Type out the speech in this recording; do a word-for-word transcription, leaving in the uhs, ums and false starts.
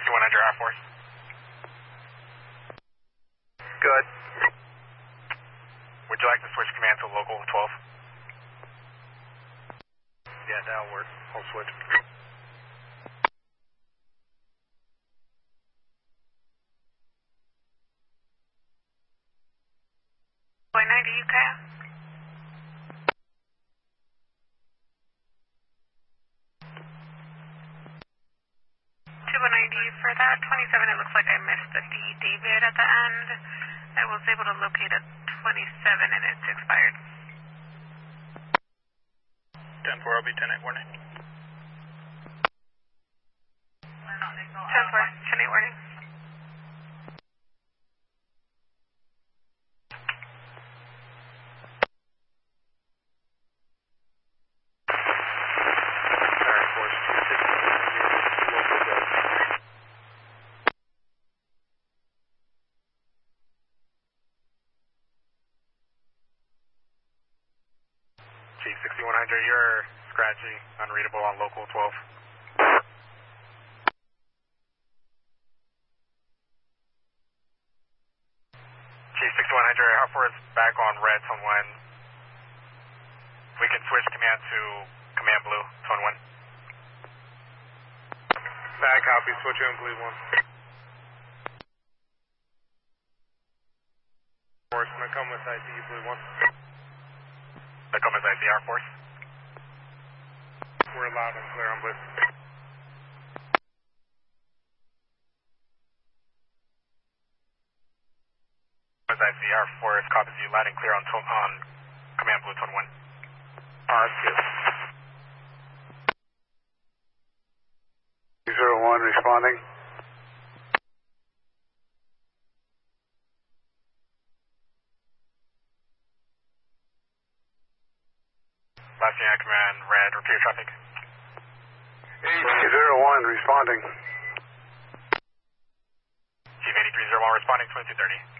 sixty-one hundred Air Force. Good. Would you like to switch command to local twelve? Yeah, that'll work. I'll switch. one ninety U K. two one ninety for that twenty-seven, it looks like I missed the D David at the end. I was able to locate a twenty-seven and it's expired. ten four, I'll be ten eight warning. ten four, ten eight warning. Chief sixty-one hundred, you're scratchy, unreadable on local twelve. Chief sixty-one hundred, Air Force back on red, tone one. We can switch command to command blue, tone one. Bad copy, switch in blue one. Force, gonna come with I C U blue one. Gonna come with I C Air Force. We're loud and clear on blue. With I C Air Force, copies you loud and clear on, tone, on command blue, tone one. Uh, that's good. zero one responding. Last unit command, red, repeat your traffic. eight zero one responding. Chief eighty-three zero one responding, twenty-two thirty.